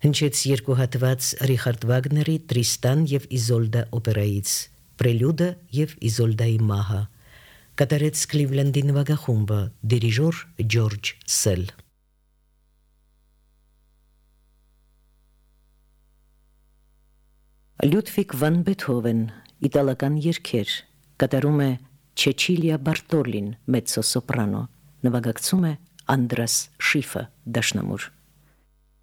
Հնչեց երկու հատված Ռիխարդ Վագների Տրիստան եւ Իզոլդա օպերայից, Պրելյուդը եւ Իզոլդայի մահը, կատարեց Քլիվլենդի նվագախումբը, դիրիժոր Ջորջ Սել։ Լյուդվիգ վան Բեթհովեն, իտալական երգեր, կատարում է Չեչիլիա Բարտոլին, մեծո սոպրանո, նվագակցում է Անդրաս Շիֆը, դաշնամուր։